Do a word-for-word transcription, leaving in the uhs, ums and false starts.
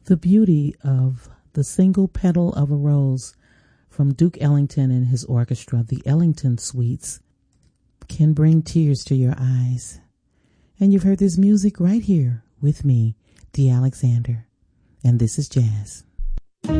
The beauty of The Single Petal of a Rose from Duke Ellington and his orchestra, the Ellington Suites, can bring tears to your eyes. And you've heard this music right here with me, Dee Alexander. And this is jazz.